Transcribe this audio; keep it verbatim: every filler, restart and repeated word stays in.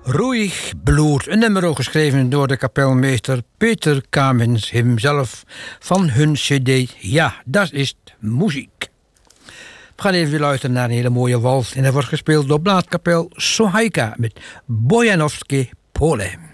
Ruhig bloed, een nummer geschreven door de kapelmeester Peter Kamens hemzelf van hun cd. Ja, dat is muziek. We gaan even luisteren naar een hele mooie wals en dat wordt gespeeld door Blaaskapel Sohaika met Bojanovski Pole.